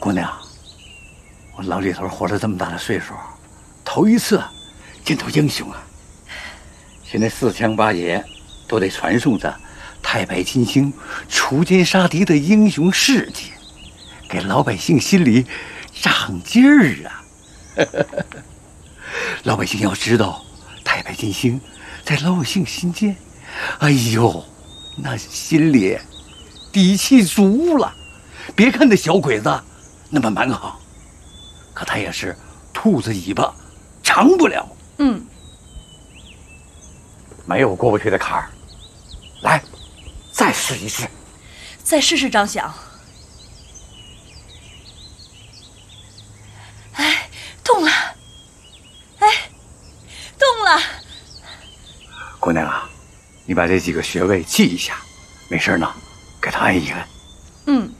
姑娘，我老李头活了这么大的岁数，头一次见到英雄啊！现在四乡八野都得传颂着太白金星除奸杀敌的英雄事迹，给老百姓心里长劲儿啊！老百姓要知道，太白金星在老百姓心间，哎呦，那心里底气足了。别看那小鬼子那么蛮横，可他也是兔子尾巴长不了。没有过不去的坎儿。来，再试一试。 再试试，张响。哎，动了！哎，动了！ 姑娘啊，你把这几个穴位记一下，没事呢，给他按一按。